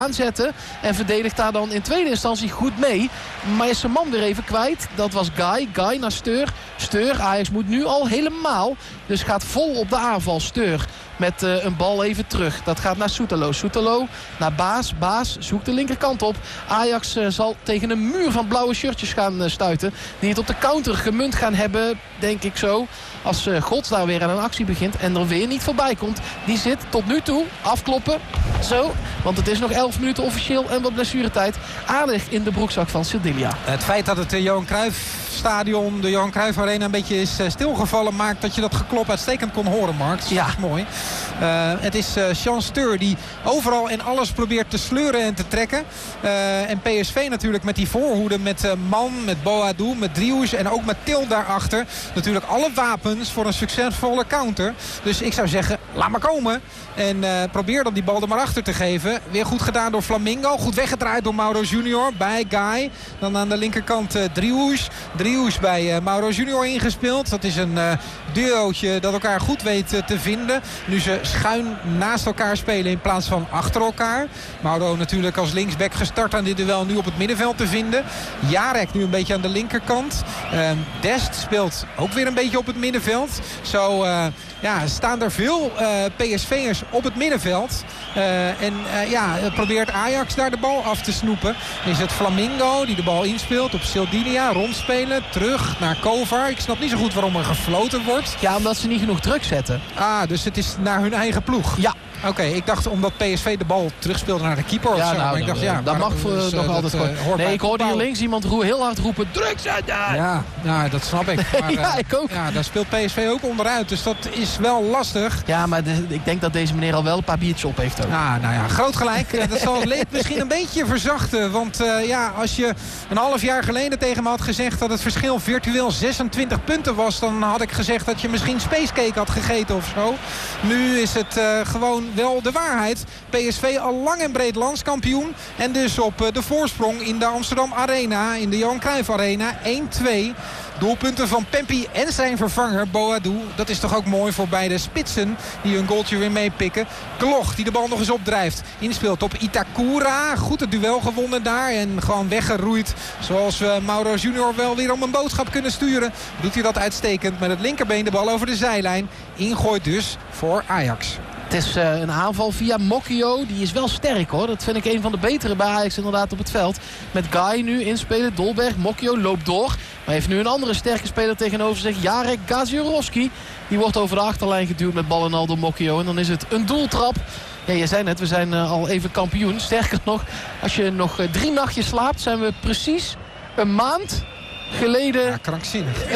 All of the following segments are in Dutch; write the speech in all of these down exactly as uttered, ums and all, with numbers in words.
aanzetten. En verdedigt daar dan in tweede instantie goed mee. Maar is zijn man weer even kwijt. Dat was Guy. Guy naar Steur. Steur. Ajax moet nu al helemaal. Dus gaat vol op de aanval. Steur met uh, een bal even terug. Dat gaat naar Soetelo. Soetelo naar Baas. Baas zoekt de linkerkant op. Ajax uh, zal tegen een muur van blauwe shirtjes gaan uh, stuiten. Die het op de counter gemunt gaan hebben. Denk ik zo. Als uh, Gods daar weer aan een actie begint. En er weer niet voorbij komt. Die zit tot nu toe. Afkloppen. Zo. Want het is nog elf minuten officieel. En wat blessuretijd. Aardig in de broekzak van Sevilla. Het feit dat het uh, Johan Cruijff stadion, de Johan Cruijff Arena, een beetje is uh, stilgevallen, maakt dat je dat geklop uitstekend kon horen, Mark. Dat is ja. mooi. Uh, het is uh, Jean Steur die overal en alles probeert te sleuren en te trekken. Uh, en P S V natuurlijk met die voorhoede, met uh, Man, met Boadou, met Driehoes en ook met Til daarachter. Natuurlijk alle wapens voor een succesvolle counter. Dus ik zou zeggen, laat maar komen. En uh, probeer dan die bal er maar achter te geven. Weer goed gedaan door Flamingo. Goed weggedraaid door Mauro Junior bij Guy. Dan aan de linkerkant uh, Driehoes. Driehoes bij uh, Mauro Junior ingespeeld. Dat is een uh, duootje dat elkaar goed weet uh, te vinden. Nu ze schuin naast elkaar spelen in plaats van achter elkaar. Mauro natuurlijk als linksback gestart aan dit duel, nu op het middenveld te vinden. Jarek nu een beetje aan de linkerkant. Uh, Dest speelt ook weer een beetje op het middenveld. Zo uh, ja, staan er veel uh, P S V'ers op het middenveld. Uh, en uh, ja, probeert Ajax daar de bal af te snoepen. Is het Flamingo die de bal inspeelt op Sildinia. Rondspelen, terug naar Kovar. Ik snap niet zo goed waarom er gefloten wordt. Ja, omdat ze niet genoeg druk zetten. Ah, dus het is naar hun eigen ploeg. Ja. Oké, okay, ik dacht omdat P S V de bal terugspeelde naar de keeper ja, of zo. Nou, maar ik dacht, uh, ja, dat mag voor, dus, uh, nog dat, altijd gewoon. Uh, nee, ik hoorde hier links iemand roe, heel hard roepen. Druk zetten! Ja, ja, dat snap ik. Maar, ja, ik ook. Ja, daar speelt P S V ook onderuit. Dus dat is wel lastig. Ja, maar de, ik denk dat deze meneer al wel een paar biertjes op heeft ook. Ja, nou ja, groot gelijk. Dat zal het leed misschien een beetje verzachten. Want uh, ja, als je een half jaar geleden tegen me had gezegd dat het verschil virtueel zesentwintig punten was, dan had ik gezegd dat je misschien spacecake had gegeten of zo. Nu is het uh, gewoon wel de waarheid. P S V al lang en breed landskampioen. En dus op uh, de voorsprong in de Amsterdam Arena. In de Johan Cruijff Arena. één twee. Doelpunten van Pempi en zijn vervanger Boadou. Dat is toch ook mooi voor beide spitsen die hun goaltje weer meepikken. Gloch die de bal nog eens opdrijft. Inspeelt op Itakura. Goed het duel gewonnen daar. En gewoon weggeroeid. Zoals we Mauro Junior wel weer om een boodschap kunnen sturen. Doet hij dat uitstekend met het linkerbeen de bal over de zijlijn. Ingooit dus voor Ajax. Het is uh, een aanval via Mokio. Die is wel sterk hoor. Dat vind ik een van de betere bij Ajax inderdaad op het veld. Met Guy nu inspelen. Dolberg. Mokio loopt door. Maar heeft nu een andere sterke speler tegenover zich. Jarek Gaziorowski. Die wordt over de achterlijn geduwd met bal en al door Mokio. En dan is het een doeltrap. Ja, je zei net, we zijn uh, al even kampioen. Sterker nog, als je nog uh, drie nachtjes slaapt, zijn we precies een maand geleden ja, krankzinnig. Uh,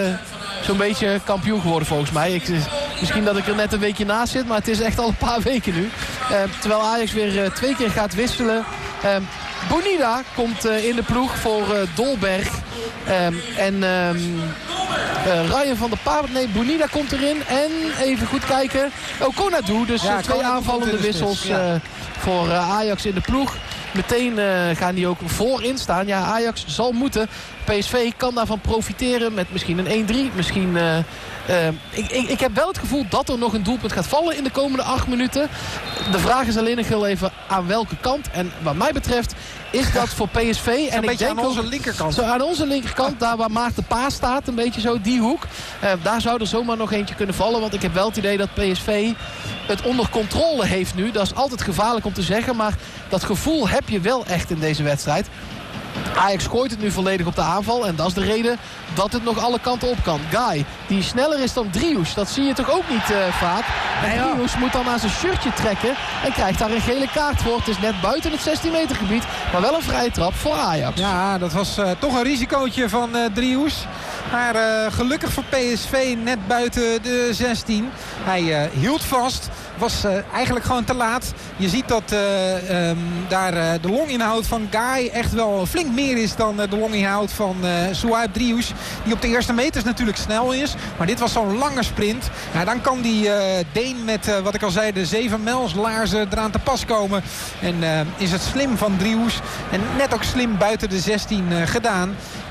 zo'n beetje kampioen geworden volgens mij. Ik, misschien dat ik er net een weekje naast zit, maar het is echt al een paar weken nu. Uh, terwijl Ajax weer uh, twee keer gaat wisselen. Uh, Bonida komt uh, in de ploeg voor uh, Dolberg. Um, en um, uh, Ryan van der Paard, nee, Bonida komt erin. En even goed kijken. Oh, Konadu, dus ja, uh, twee aanvallende wissels uh, ja. voor uh, Ajax in de ploeg. Meteen uh, gaan die ook voorin staan. Ja, Ajax zal moeten. P S V kan daarvan profiteren met misschien een één drie. Misschien... Uh, uh, ik, ik, ik heb wel het gevoel dat er nog een doelpunt gaat vallen in de komende acht minuten. De vraag is alleen nog heel even aan welke kant. En wat mij betreft is dat voor P S V. En een ik denk aan onze linkerkant. Zo aan onze linkerkant, daar waar Maarten Paas staat. Een beetje zo, die hoek. Uh, daar zou er zomaar nog eentje kunnen vallen. Want ik heb wel het idee dat P S V het onder controle heeft nu. Dat is altijd gevaarlijk om te zeggen. Maar dat gevoel heb je wel echt in deze wedstrijd. Ajax gooit het nu volledig op de aanval. En dat is de reden dat het nog alle kanten op kan. Guy, die sneller is dan Driehoes. Dat zie je toch ook niet uh, vaak. En Driehoes moet dan aan zijn shirtje trekken. En krijgt daar een gele kaart voor. Het is net buiten het zestien meter gebied. Maar wel een vrije trap voor Ajax. Ja, dat was uh, toch een risicootje van uh, Driehoes. Maar uh, gelukkig voor P S V net buiten de zestien. Hij uh, hield vast. Was uh, eigenlijk gewoon te laat. Je ziet dat uh, um, daar uh, de longinhoud van Guy echt wel flink meer is dan uh, de longinhoud van uh, Souaib Driehoes. Die op de eerste meters natuurlijk snel is. Maar dit was zo'n lange sprint. Ja, dan kan die uh, Deen met uh, wat ik al zei, de zeven mijls laarzen eraan te pas komen. En uh, is het slim van Driehoes. En net ook slim buiten de zestien uh, gedaan.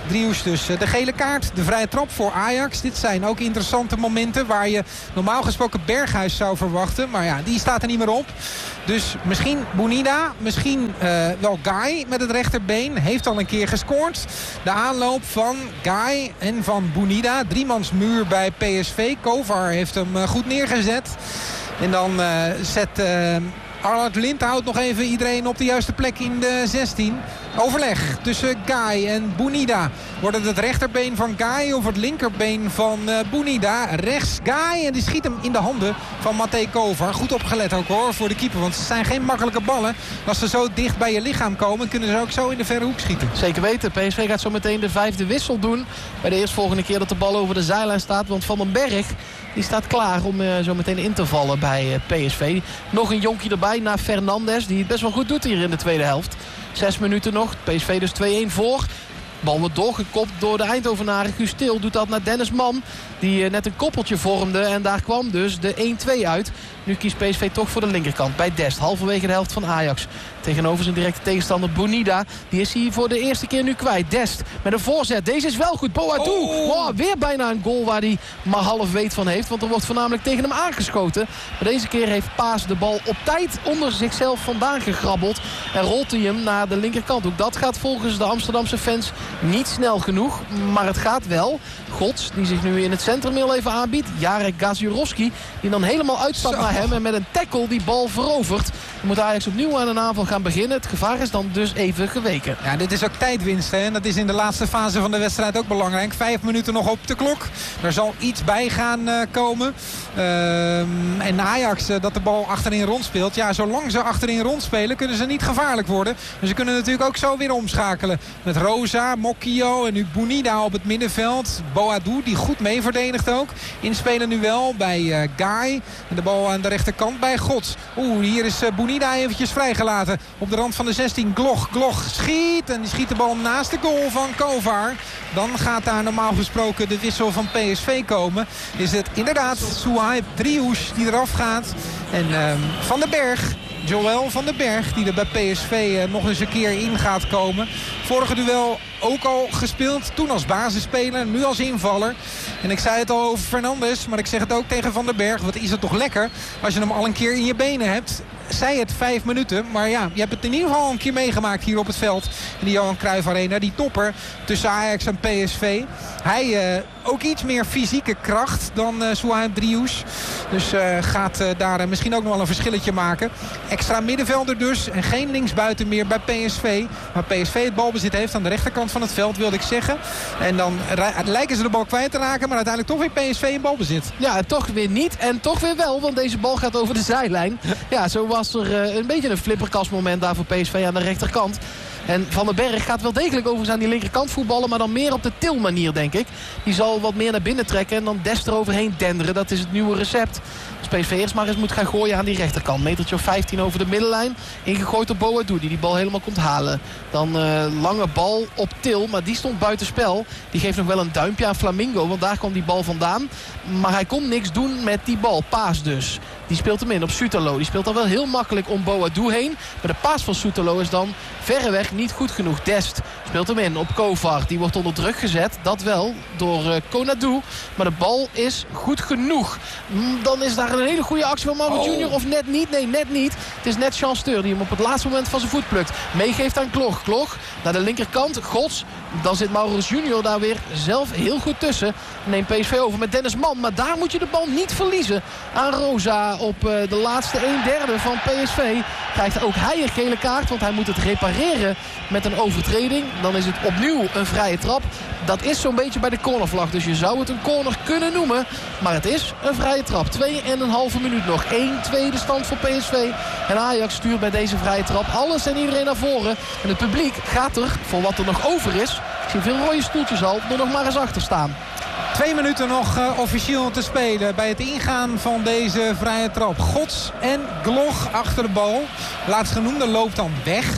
Driouche dus de gele kaart. De vrije trap voor Ajax. Dit zijn ook interessante momenten waar je normaal gesproken Berghuis zou verwachten. Maar ja, die staat er niet meer op. Dus misschien Bounida, misschien uh, wel Guy met het rechterbeen. Heeft al een keer gescoord. De aanloop van Guy en van Bounida. Driemans muur bij P S V. Kovar heeft hem uh, goed neergezet. En dan uh, zet... Uh, Arnold Lindhout nog even iedereen op de juiste plek in de zestien. Overleg tussen Guy en Bounida. Wordt het het rechterbeen van Guy of het linkerbeen van uh, Bounida? Rechts Guy en die schiet hem in de handen van Matej Kovar. Goed opgelet ook hoor voor de keeper. Want het zijn geen makkelijke ballen. Als ze zo dicht bij je lichaam komen kunnen ze ook zo in de verre hoek schieten. Zeker weten. P S V gaat zo meteen de vijfde wissel doen. Bij de eerstvolgende keer dat de bal over de zijlijn staat. Want Van den Berg die staat klaar om uh, zo meteen in te vallen bij uh, P S V. Nog een jonkie erbij na Fernandes. Die het best wel goed doet hier in de tweede helft. Zes minuten nog. P S V dus twee-een voor. Bal wordt doorgekopt door de Eindhovenaren. Guus Til doet dat naar Dennis Mann. Die uh, net een koppeltje vormde. En daar kwam dus de één-twee uit. Nu kiest P S V toch voor de linkerkant. Bij Dest. Halverwege de helft van Ajax. Tegenover zijn directe tegenstander Bounida. Die is hij voor de eerste keer nu kwijt. Dest met een voorzet. Deze is wel goed. Boadou. Oh. Oh, weer bijna een goal waar hij maar half weet van heeft. Want er wordt voornamelijk tegen hem aangeschoten. Maar deze keer heeft Paas de bal op tijd onder zichzelf vandaan gegrabbeld. En rolt hij hem naar de linkerkant. Ook dat gaat volgens de Amsterdamse fans niet snel genoeg. Maar het gaat wel. Gods, die zich nu in het centrum heel even aanbiedt. Jarek Gaziorowski, die dan helemaal uitstapt Zo. naar hem. En met een tackle die bal verovert. Dan moet Ajax opnieuw aan een aanval gaan beginnen. Het gevaar is dan dus even geweken. Ja, dit is ook tijdwinst. Hè? En dat is in de laatste fase van de wedstrijd ook belangrijk. Vijf minuten nog op de klok. Er zal iets bij gaan uh, komen. Uh, en Ajax uh, dat de bal achterin rondspeelt. Ja, zolang ze achterin rondspelen kunnen ze niet gevaarlijk worden. Maar ze kunnen natuurlijk ook zo weer omschakelen. Met Rosa, Mokio en nu Bounida op het middenveld. Boadou die goed mee verdedigt ook. Inspelen nu wel bij uh, Guy. En de bal aan de rechterkant bij Gods. Oeh, hier is uh, Bounida eventjes vrijgelaten. Op de rand van de zestien. Gloch, Gloch schiet. En die schiet de bal naast de goal van Kovar. Dan gaat daar normaal gesproken de wissel van P S V komen. Is het inderdaad Souhaib Driouche die eraf gaat. En uh, Van den Berg... Joël van den Berg die er bij P S V uh, nog eens een keer in gaat komen. Vorige duel ook al gespeeld. Toen als basisspeler, nu als invaller. En ik zei het al over Fernandes, maar ik zeg het ook tegen Van den Berg. Wat is het toch lekker als je hem al een keer in je benen hebt. Zij het vijf minuten, maar ja, je hebt het in ieder geval al een keer meegemaakt hier op het veld. In de Johan Cruijff Arena, die topper tussen Ajax en P S V. Hij uh, ook iets meer fysieke kracht dan uh, Souhaib Driouche. Dus uh, gaat uh, daar uh, misschien ook nog wel een verschilletje maken. Extra middenvelder dus en geen linksbuiten meer bij P S V. Maar P S V het balbezit heeft aan de rechterkant van het veld, wilde ik zeggen. En dan lijken ze de bal kwijt te raken, maar uiteindelijk toch weer P S V in balbezit. Ja, en toch weer niet en toch weer wel, want deze bal gaat over de zijlijn. Ja, zo was er uh, een beetje een flipperkastmoment daar voor P S V aan de rechterkant. En Van den Berg gaat wel degelijk overigens aan die linkerkant voetballen. Maar dan meer op de Til manier, denk ik. Die zal wat meer naar binnen trekken en dan Dest eroverheen denderen. Dat is het nieuwe recept. Als P S V eerst maar eens moet gaan gooien aan die rechterkant. Metertje of vijftien over de middenlijn. Ingegooid door Boadou, die die bal helemaal komt halen. Dan uh, lange bal op Til, maar die stond buitenspel. Die geeft nog wel een duimpje aan Flamingo, want daar kwam die bal vandaan. Maar hij kon niks doen met die bal. Paas dus. Die speelt hem in op Soetelo. Die speelt dan wel heel makkelijk om Boadou heen. Maar de paas van Soetelo is dan verreweg niet goed genoeg. Dest speelt hem in op Kovar. Die wordt onder druk gezet. Dat wel door uh, Konadu. Maar de bal is goed genoeg. Dan is daar een hele goede actie van Mauro oh. Junior. Of net niet. Nee, net niet. Het is net Chanceur die hem op het laatste moment van zijn voet plukt. Meegeeft aan Kloch. Kloch naar de linkerkant. Gods. Dan zit Maurits Junior daar weer zelf heel goed tussen. Neemt P S V over met Dennis Mann. Maar daar moet je de bal niet verliezen. Aan Rosa op uh, de laatste een derde van P S V. Krijgt ook hij een gele kaart. Want hij moet het repareren met een overtreding. Dan is het opnieuw een vrije trap. Dat is zo'n beetje bij de cornervlag. Dus je zou het een corner kunnen noemen. Maar het is een vrije trap. Twee en een halve minuut nog. één twee de stand voor P S V. En Ajax stuurt bij deze vrije trap alles en iedereen naar voren. En het publiek gaat er, voor wat er nog over is... Ik zie veel rode stoeltjes al, er nog maar eens achter staan. Twee minuten nog uh, officieel te spelen bij het ingaan van deze vrije trap. Gods en Gloch achter de bal. Laatstgenoemde loopt dan weg.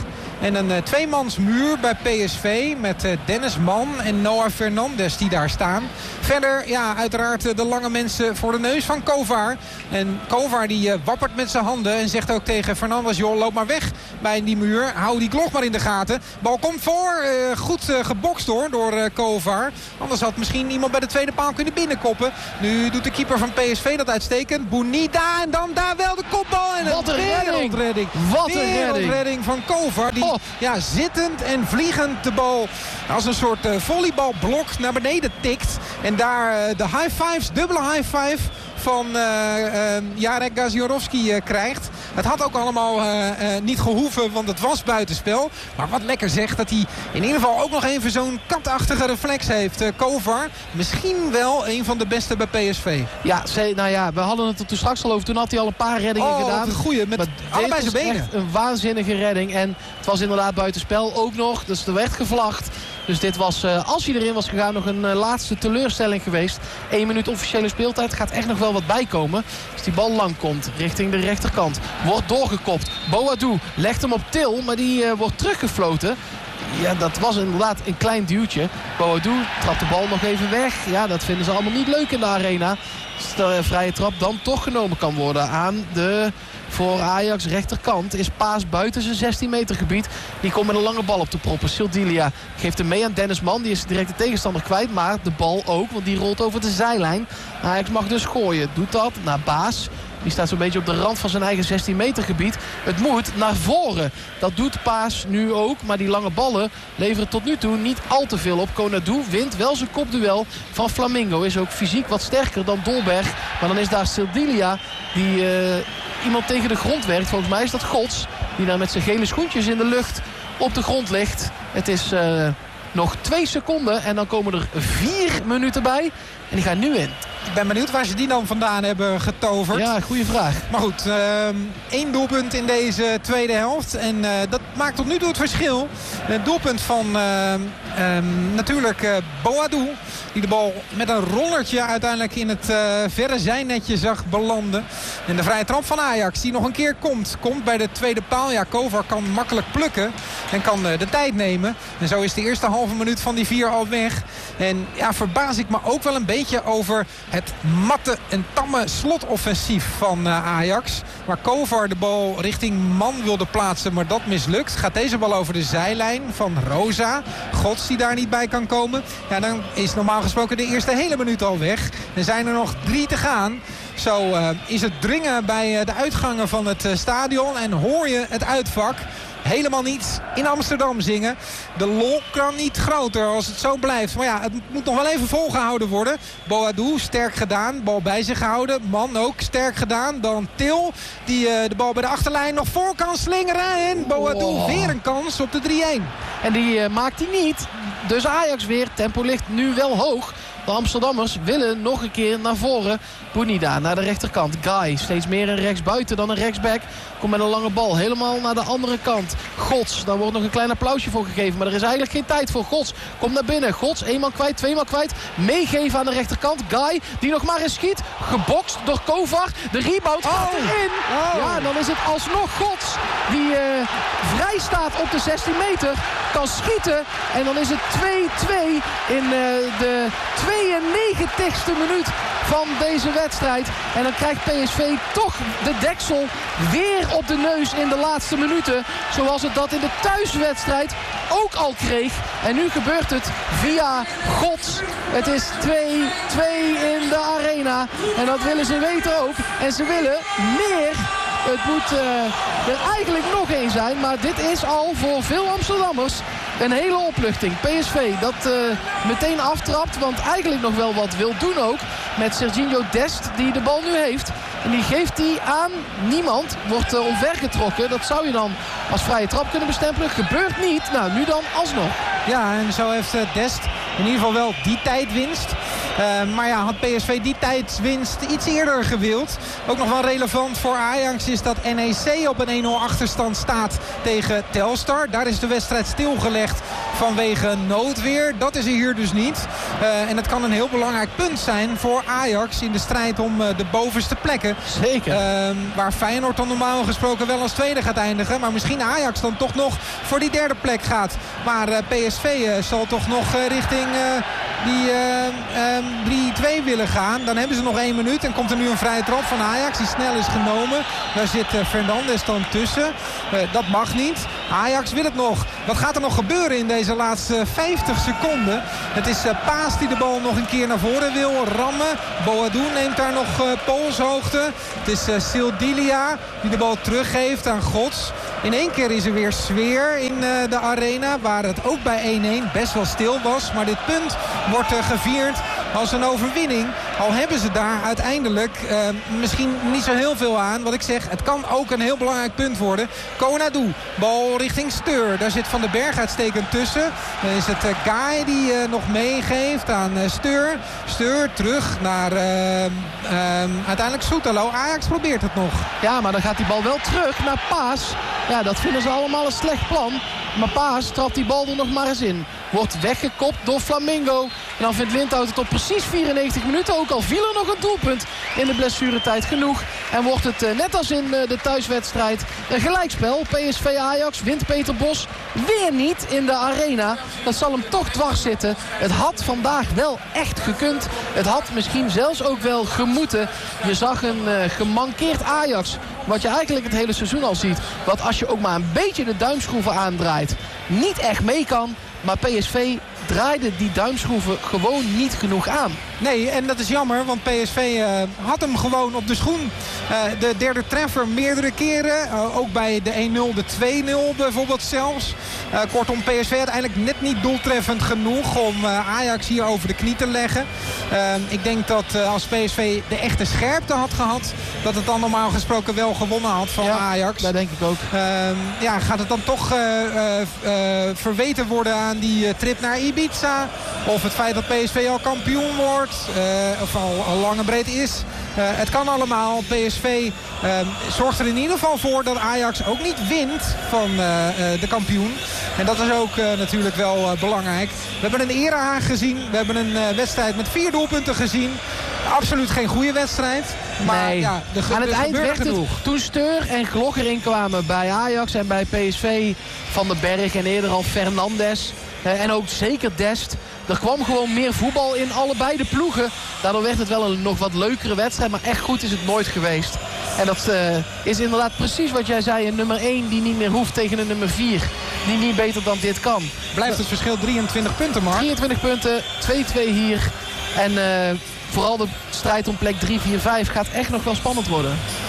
En een uh, tweemansmuur bij P S V met uh, Dennis Mann en Noah Fernandes die daar staan. Verder, ja, uiteraard uh, de lange mensen voor de neus van Kovar. En Kovar die uh, wappert met zijn handen en zegt ook tegen Fernandes, joh, loop maar weg bij die muur. Hou die klok maar in de gaten. Bal komt voor. Uh, goed uh, gebokst hoor, door uh, Kovar. Anders had misschien iemand bij de tweede paal kunnen binnenkoppen. Nu doet de keeper van P S V dat uitstekend. Bounida en dan daar wel de kopbal. En Wat een redding. redding. Wat een redding. redding van Kovar. Die oh. ja, zittend en vliegend de bal als een soort uh, volleybalblok naar beneden tikt. En daar uh, de high fives, dubbele high five van uh, uh, Jarek Gaziorovski uh, krijgt. Het had ook allemaal uh, uh, niet gehoeven, want het was buitenspel. Maar wat lekker zegt dat hij in ieder geval ook nog even zo'n katachtige reflex heeft. Uh, Kovar, misschien wel een van de beste bij P S V. Ja, ze, nou ja, we hadden het er toen straks al over. Toen had hij al een paar reddingen oh, gedaan. Oh, goeie, met allebei zijn benen. Echt een waanzinnige redding. En het was inderdaad buitenspel ook nog. Dus er werd gevlacht. Dus dit was, uh, als hij erin was gegaan, nog een uh, laatste teleurstelling geweest. Eén minuut officiële speeltijd. Gaat echt nog wel wat bijkomen. Als die bal lang komt richting de rechterkant. Wordt doorgekopt. Boadou legt hem op til, maar die uh, wordt teruggefloten. Ja, dat was inderdaad een klein duwtje. Boadou trapt de bal nog even weg. Ja, dat vinden ze allemaal niet leuk in de arena. Dus de vrije trap dan toch genomen kan worden aan de... Voor Ajax rechterkant is Paas buiten zijn zestien meter gebied. Die komt met een lange bal op te proppen. Sildilia geeft hem mee aan Dennis Mann. Die is direct de tegenstander kwijt. Maar de bal ook, want die rolt over de zijlijn. Ajax mag dus gooien. Doet dat naar Baas. Die staat zo'n beetje op de rand van zijn eigen zestien meter gebied. Het moet naar voren. Dat doet Paas nu ook. Maar die lange ballen leveren tot nu toe niet al te veel op. Konadu wint wel zijn kopduel van Flamingo. Is ook fysiek wat sterker dan Dolberg. Maar dan is daar Sildilia die... Uh, iemand tegen de grond werkt. Volgens mij is dat Gods. Die daar met zijn gele schoentjes in de lucht op de grond ligt. Het is uh, nog twee seconden. En dan komen er vier minuten bij. En die gaan nu in. Ik ben benieuwd waar ze die dan vandaan hebben getoverd. Ja, goede vraag. Maar goed, uh, één doelpunt in deze tweede helft. En uh, dat maakt tot nu toe het verschil. Het doelpunt van uh, um, natuurlijk uh, Boadou. Die de bal met een rollertje uiteindelijk in het uh, verre zijnetje zag belanden. En de vrije trap van Ajax die nog een keer komt. Komt bij de tweede paal. Ja, Kovar kan makkelijk plukken. En kan uh, de tijd nemen. En zo is de eerste halve minuut van die vier al weg. En ja, verbaas ik me ook wel een beetje over het matte en tamme slotoffensief van uh, Ajax. Waar Kovar de bal richting Man wilde plaatsen, maar dat mislukt. Gaat deze bal over de zijlijn van Rosa. Gods die daar niet bij kan komen. Ja, dan is normaal gesproken de eerste hele minuut al weg. Er zijn er nog drie te gaan. Zo uh, is het dringen bij uh, de uitgangen van het uh, stadion. En hoor je het uitvak helemaal niet in Amsterdam zingen. De lol kan niet groter als het zo blijft. Maar ja, het moet nog wel even volgehouden worden. Boadou, sterk gedaan. Bal bij zich gehouden. Man ook sterk gedaan. Dan Til, die uh, de bal bij de achterlijn nog voor kan slingeren. En Boadou oh. weer een kans op de drie-een. En die uh, maakt hij niet. Dus Ajax weer. Tempo ligt nu wel hoog. De Amsterdammers willen nog een keer naar voren. Bounida naar de rechterkant. Guy steeds meer een rechtsbuiten dan een rechtsback. Komt met een lange bal helemaal naar de andere kant. Gods, daar wordt nog een klein applausje voor gegeven. Maar er is eigenlijk geen tijd voor. Gods komt naar binnen. Gods, eenmaal kwijt, tweemaal kwijt. Meegeven aan de rechterkant. Guy, die nog maar eens schiet. Gebokst door Kovar. De rebound gaat oh. erin. Oh. Ja, dan is het alsnog Gods. Die uh, vrij staat op de zestien meter. Kan schieten. En dan is het twee-twee in uh, de tweeënnegentigste minuut van deze wedstrijd. En dan krijgt P S V toch de deksel weer op de neus in de laatste minuten. Zoals het dat in de thuiswedstrijd ook al kreeg. En nu gebeurt het via Gods. Het is twee-twee in de arena. En dat willen ze weten ook. En ze willen meer. Het moet uh, er eigenlijk nog één zijn. Maar dit is al voor veel Amsterdammers een hele opluchting. P S V dat uh, meteen aftrapt. Want eigenlijk nog wel wat wil doen ook. Met Serginho Dest die de bal nu heeft. En die geeft hij aan niemand. Wordt uh, omvergetrokken. Dat zou je dan als vrije trap kunnen bestempelen. Gebeurt niet. Nou, nu dan alsnog. Ja, en zo heeft uh, Dest in ieder geval wel die tijdwinst. Uh, maar ja, had P S V die tijdswinst iets eerder gewild. Ook nog wel relevant voor Ajax is dat N E C op een één nul achterstand staat tegen Telstar. Daar is de wedstrijd stilgelegd vanwege noodweer. Dat is er hier dus niet. Uh, en het kan een heel belangrijk punt zijn voor Ajax in de strijd om uh, de bovenste plekken. Zeker. Uh, waar Feyenoord dan normaal gesproken wel als tweede gaat eindigen. Maar misschien Ajax dan toch nog voor die derde plek gaat. Maar uh, P S V uh, zal toch nog uh, richting uh, die uh, um, drie twee willen gaan. Dan hebben ze nog één minuut en komt er nu een vrije trap van Ajax die snel is genomen. Daar zit uh, Fernandes dan tussen. Uh, dat mag niet. Ajax wil het nog. Wat gaat er nog gebeuren in deze laatste vijftig seconden? Het is uh, Paas die de bal nog een keer naar voren wil rammen. Boadou neemt daar nog uh, polshoogte. Het is uh, Sildilia die de bal teruggeeft aan Gods. In één keer is er weer sfeer in uh, de arena. Waar het ook bij één-één best wel stil was. Maar dit punt wordt uh, gevierd als een overwinning. Al hebben ze daar uiteindelijk uh, misschien niet zo heel veel aan. Wat ik zeg, het kan ook een heel belangrijk punt worden. Konadu, bal richting Steur. Daar zit Van den Berg uitstekend tussen. Dan is het uh, Guy die uh, nog meegeeft aan uh, Steur. Steur terug naar uh, uh, uiteindelijk Soetalo. Ajax probeert het nog. Ja, maar dan gaat die bal wel terug naar Paas. Ja, dat vinden ze allemaal een slecht plan. Maar Paas trapt die bal er nog maar eens in. Wordt weggekopt door Flamingo. En dan vindt Lindhout het op precies vierennegentig minuten. Ook al viel er nog een doelpunt in de blessuretijd genoeg. En wordt het uh, net als in uh, de thuiswedstrijd een gelijkspel. P S V Ajax wint Peter Bos weer niet in de arena. Dat zal hem toch dwars zitten. Het had vandaag wel echt gekund. Het had misschien zelfs ook wel gemoeten. Je zag een uh, gemankeerd Ajax. Wat je eigenlijk het hele seizoen al ziet. Wat als je ook maar een beetje de duimschroeven aandraait, niet echt mee kan. Maar P S V draaide die duimschroeven gewoon niet genoeg aan. Nee, en dat is jammer, want P S V uh, had hem gewoon op de schoen. Uh, de derde treffer meerdere keren. Uh, ook bij de één nul, de twee nul bijvoorbeeld zelfs. Uh, kortom, P S V uiteindelijk net niet doeltreffend genoeg om uh, Ajax hier over de knie te leggen. Uh, ik denk dat uh, als P S V de echte scherpte had gehad, dat het dan normaal gesproken wel gewonnen had van ja, Ajax. Dat denk ik ook. Uh, ja, gaat het dan toch uh, uh, uh, verweten worden aan die uh, trip naar Ibiza? Of het feit dat P S V al kampioen wordt? Uh, of al, al lang en breed is. Uh, het kan allemaal. P S V uh, zorgt er in ieder geval voor dat Ajax ook niet wint van uh, uh, de kampioen. En dat is ook uh, natuurlijk wel uh, belangrijk. We hebben een erehaag gezien. We hebben een uh, wedstrijd met vier doelpunten gezien. Absoluut geen goede wedstrijd. Maar nee. ja, de aan het eind werd genoeg. het, toen Steur en Glok erin kwamen bij Ajax en bij P S V, Van den Berg en eerder al Fernandes. Uh, en ook zeker Dest. Er kwam gewoon meer voetbal in allebei de ploegen. Daardoor werd het wel een nog wat leukere wedstrijd. Maar echt goed is het nooit geweest. En dat uh, is inderdaad precies wat jij zei. Een nummer één die niet meer hoeft tegen een nummer vier. Die niet beter dan dit kan. Blijft het verschil drieëntwintig punten, Mark? drieëntwintig punten, twee twee hier. En uh, vooral de strijd om plek drie, vier, vijf gaat echt nog wel spannend worden.